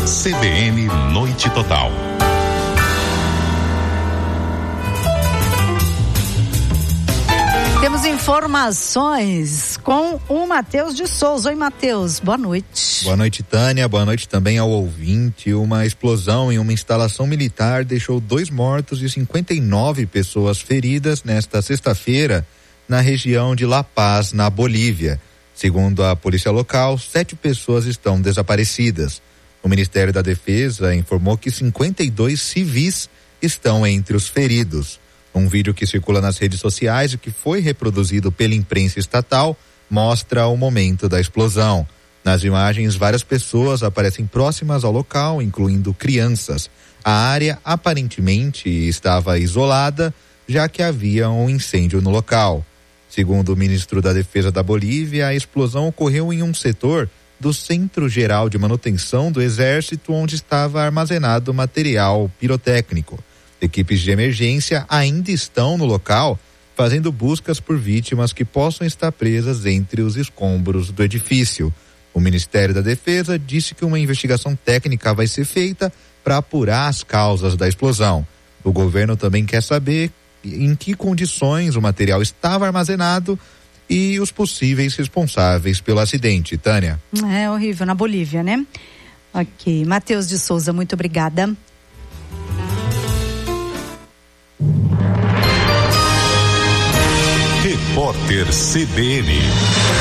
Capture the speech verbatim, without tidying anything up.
C B N Noite Total. Temos informações com o Matheus de Souza. Oi, Matheus, boa noite. Boa noite, Tânia, boa noite também ao ouvinte. Uma explosão em uma instalação militar deixou dois mortos e cinquenta e nove pessoas feridas nesta sexta-feira na região de La Paz, na Bolívia. Segundo a polícia local, sete pessoas estão desaparecidas. O Ministério da Defesa informou que cinquenta e dois civis estão entre os feridos. Um vídeo que circula nas redes sociais e que foi reproduzido pela imprensa estatal mostra o momento da explosão. Nas imagens, várias pessoas aparecem próximas ao local, incluindo crianças. A área aparentemente estava isolada, já que havia um incêndio no local. Segundo o ministro da Defesa da Bolívia, a explosão ocorreu em um setor do Centro Geral de Manutenção do Exército, onde estava armazenado material pirotécnico. Equipes de emergência ainda estão no local, fazendo buscas por vítimas que possam estar presas entre os escombros do edifício. O Ministério da Defesa disse que uma investigação técnica vai ser feita para apurar as causas da explosão. O governo também quer saber em que condições o material estava armazenado e os possíveis responsáveis pelo acidente. Tânia. É horrível, na Bolívia, né? Ok, Matheus de Souza, muito obrigada. Repórter C B N.